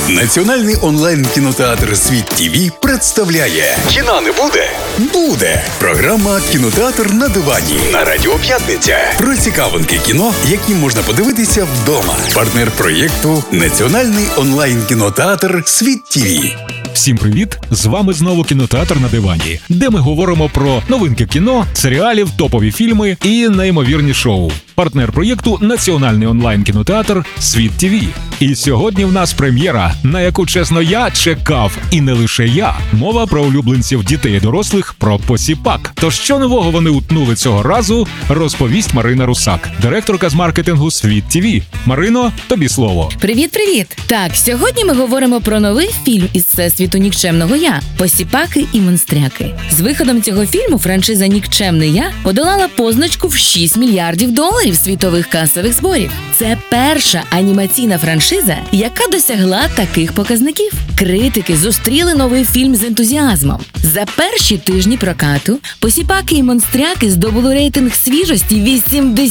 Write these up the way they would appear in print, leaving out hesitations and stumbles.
Національний онлайн-кінотеатр «Світ ТВ» представляє «Кіно не буде?» Буде! Програма «Кінотеатр на дивані» на Радіо П'ятниця. Про цікавинки кіно, які можна подивитися вдома. Партнер проєкту Національний онлайн-кінотеатр «Світ ТВ». Всім привіт! З вами знову «Кінотеатр на дивані», де ми говоримо про новинки кіно, серіалів, топові фільми і неймовірні шоу. Партнер проєкту Національний онлайн-кінотеатр «Світ ТВ». І сьогодні в нас прем'єра, на яку, чесно, я чекав. І не лише я. Мова про улюбленців дітей і дорослих, про посіпак. То що нового вони утнули цього разу, розповість Марина Русак, директорка з маркетингу «Світ ТВ». Марино, тобі слово. Привіт! Так, сьогодні ми говоримо про новий фільм із всесвіту нікчемного я «Посіпаки і монстряки». З виходом цього фільму франшиза «Нікчемне я» подолала позначку в $6 мільярдів світових касових зборів. Це перша анімаційна франшиза, яка досягла таких показників. Критики зустріли новий фільм з ентузіазмом. За перші тижні прокату «Посіпаки і монстряки» здобули рейтинг свіжості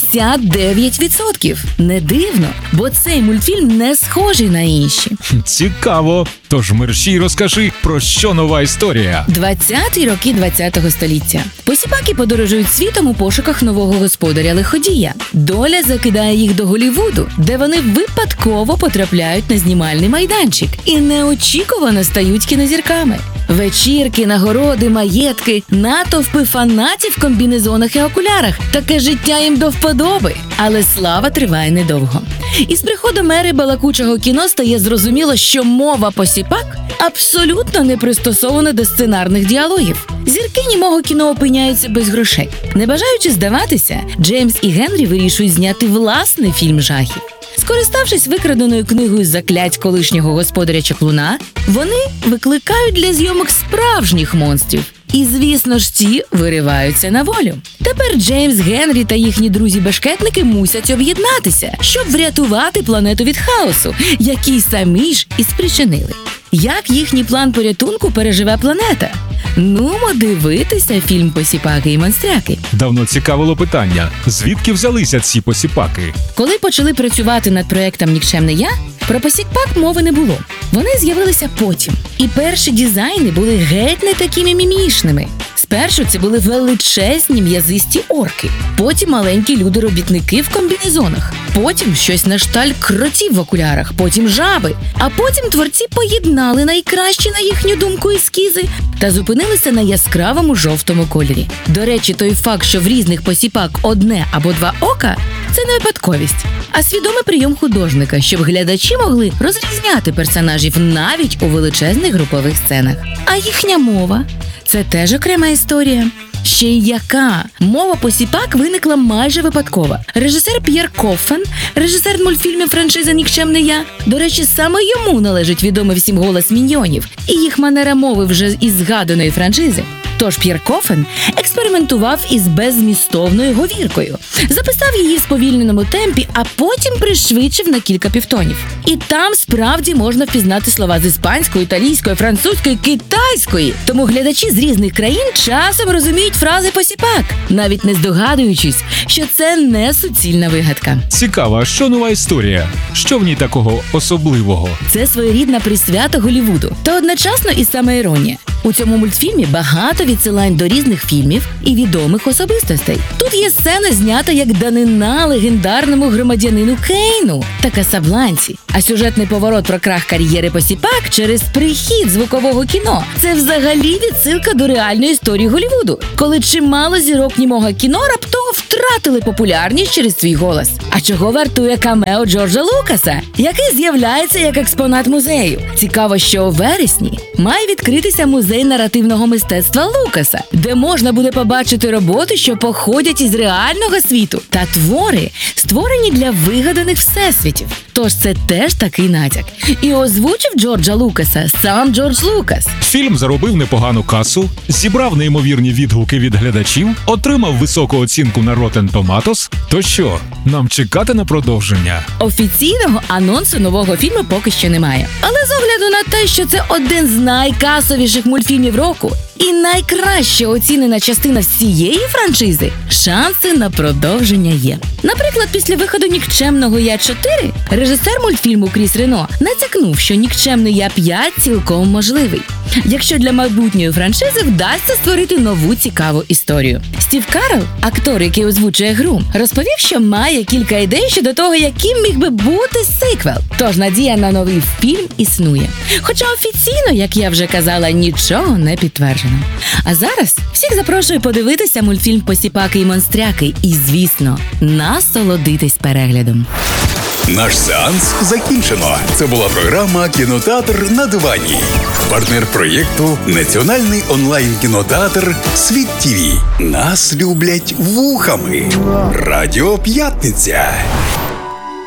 89%. Не дивно, бо цей мультфільм не схожий на інші. Цікаво. Тож мерщій розкажи, про що нова історія. 20-ті роки 20-го століття. Посіпаки подорожують світом у пошуках нового господаря-лиходія. Доля закидає їх до Голлівуду, де вони випадково потрапляють на знімальний майданчик і неочікувано стають кінозірками. Вечірки, нагороди, маєтки, натовпи фанатів в комбінезонах і окулярах. Таке життя їм до вподоби. Але слава триває недовго. І з приходом ери балакучого кіно стає зрозуміло, що мова посіпак абсолютно не пристосована до сценарних діалогів. Зірки німого кіно опиняються без грошей. Не бажаючи здаватися, Джеймс і Генрі вирішують зняти власний фільм жахів. Скориставшись викраденою книгою заклять колишнього господаря-чаклуна, вони викликають для зйомок справжніх монстрів. І, звісно ж, ті вириваються на волю. Тепер Джеймс, Генрі та їхні друзі-бешкетники мусять об'єднатися, щоб врятувати планету від хаосу, який самі ж і спричинили. Як їхній план порятунку переживе планета? Нумо дивитися фільм «Посіпаки і монстряки». Давно цікавило питання, звідки взялися ці посіпаки? Коли почали працювати над проєктом «Нікчемне я», про посіпак мови не було. Вони з'явилися потім. І перші дизайни були геть не такими мімішними. Спершу це були величезні м'язисті орки, потім маленькі люди-робітники в комбінезонах, потім щось на шталь кротів в окулярах, потім жаби, а потім творці поєднали найкращі, на їхню думку, ескізи та зупинилися на яскравому жовтому кольорі. До речі, той факт, що в різних посіпак одне або два ока – це не випадковість, а свідомий прийом художника, щоб глядачі могли розрізняти персонажів навіть у величезних групових сценах. А їхня мова – це теж окрема історія. Ще й яка? Мова посіпак виникла майже випадково. Режисер П'єр Коффен, режисер мультфільмів франшизи «Нікчемне я». До речі, саме йому належить відомий всім голос міньйонів і їх манера мови вже із згаданої франшизи. Тож П'єр Коффен експериментував із беззмістовною говіркою. Записав її в сповільненому темпі, а потім пришвидшив на кілька півтонів. І там справді можна впізнати слова з іспанської, італійської, французької, китайської. Тому глядачі з різних країн часом розуміють фрази посіпак, навіть не здогадуючись, що це не суцільна вигадка. Цікаво, а що нова історія? Що в ній такого особливого? Це своєрідна присвята Голлівуду. Та одночасно і самоіронія. У цьому мультфільмі багато відсилань до різних фільмів і відомих особистостей. Тут є сцена, знята як данина легендарному громадянину Кейну та Касабланці. А сюжетний поворот про крах кар'єри посіпак через прихід звукового кіно – це взагалі відсилка до реальної історії Голлівуду, коли чимало зірок німого кіно раптово втратили популярність через свій голос. А чого вартує камео Джорджа Лукаса, який з'являється як експонат музею? Цікаво, що у вересні має відкритися музей наративного мистецтва Лукаса, де можна буде побачити роботи, що походять із реального світу, та твори, створені для вигаданих всесвітів. Тож це теж такий натяк. І озвучив Джорджа Лукаса сам Джордж Лукас. Фільм заробив непогану касу, зібрав неймовірні відгуки від глядачів, отримав високу оцінку на Rotten Tomatoes. То що, нам чекати на продовження? Офіційного анонсу нового фільму поки що немає. Але з огляду на те, що це один з найкасовіших мультфільмів року, і найкраще оцінена частина всієї франшизи, шанси на продовження є. Наприклад, після виходу «Нікчемного Я 4» режисер мультфільму Кріс Рено натякнув, що «Нікчемний Я 5» цілком можливий, якщо для майбутньої франшизи вдасться створити нову цікаву історію. Стів Карелл, актор, який озвучує гру, розповів, що має кілька ідей щодо того, яким міг би бути сиквел. Тож надія на новий фільм існує. Хоча офіційно, як я вже казала, нічого не підтверджено. А зараз всіх запрошую подивитися мультфільм «Посіпаки і монстряки» і, звісно, насолодитись переглядом. Наш сеанс закінчено. Це була програма «Кінотеатр на дивані». Партнер проєкту – Національний онлайн-кінотеатр «Світ ТІВІ». Нас люблять вухами. Радіо П'ятниця.